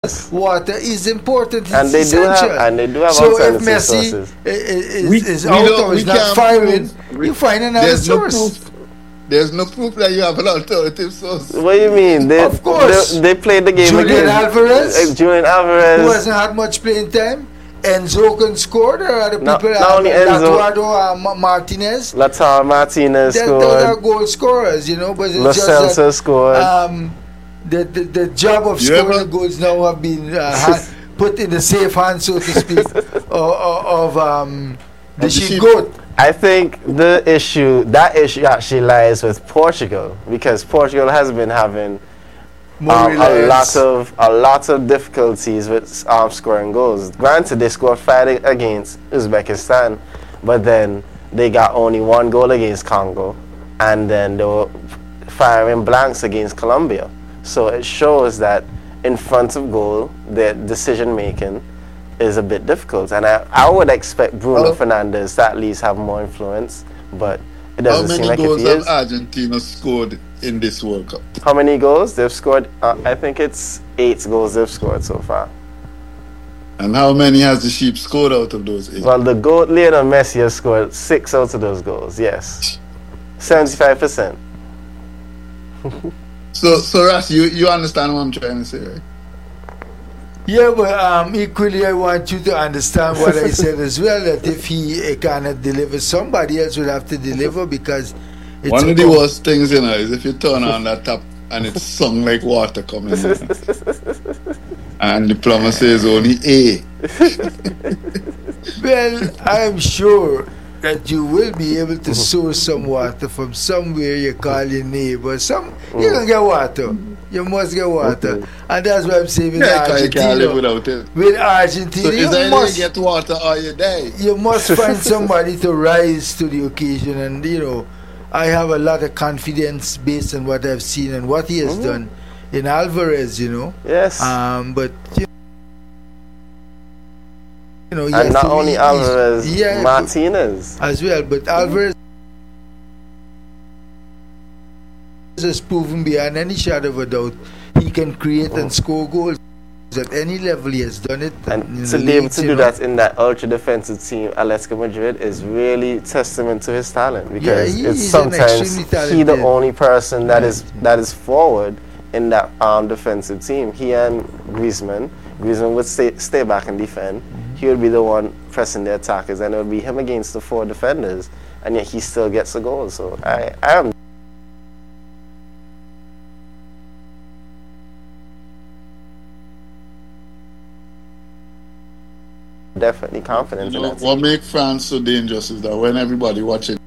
water is important. It's And they essential. do have so if alternative Messi sources. is out or is not firing, you find another source. There's no proof that you have an alternative source. What do you mean? Of course. They played the game Julian again. Alvarez, Julian Alvarez, who hasn't had much playing time. Enzo can score. There are other people. Not only Enzo. Latuado, Martinez. Lautaro Martinez scored. Those are goal scorers, you know. But it's Lo just Celso that, scored. The job of scoring goals now have been put in the safe hands, so to speak, of the sheep goat. I think that issue actually lies with Portugal, because Portugal has been having a lot of difficulties with scoring goals. Granted, they scored 5 against Uzbekistan, but then they got only 1 goal against Congo, and then they were firing blanks against Colombia. So it shows that in front of goal, their decision making is a bit difficult, and I would expect Bruno Fernandes to at least have more influence, but it doesn't seem like it is. How many goals have Argentina scored in this World Cup? How many goals they've scored? I think it's 8 goals they've scored so far. And how many has the Sheep scored out of those 8? Well, the GOAT Lionel Messi has scored 6 out of those goals. Yes, 75%. So Ras, you understand what I'm trying to say, right? Yeah, but equally I want you to understand what I said as well, that if he cannot deliver, somebody else will have to deliver, because it's one of the worst things, you know, is if you turn on that tap and it's sung like water coming in. And the plumber says only A. Well, I'm sure that you will be able to source some water from somewhere you call your neighbor. You can get water. You must get water. Okay. And that's what I'm saying with Argentina. You can't live Argentina. without it. With Argentina, So you get water or you die. you must find somebody to rise to the occasion. And, you know, I have a lot of confidence based on what I've seen and what he has done in Alvarez, you know. Yes. But, you know, and not only Alvarez, Martinez as well, but Alvarez has proven beyond any shadow of a doubt he can create and score goals at any level. He has done it, and to be able to do that in that ultra defensive team, Atletico Madrid, is really testament to his talent, because it's sometimes he the only person that is forward in that defensive team. He and Griezmann would stay back and defend. He would be the one pressing the attackers, and it would be him against the 4 defenders, and yet he still gets a goal. So I am definitely confident in that team. What makes France so dangerous is that when everybody watching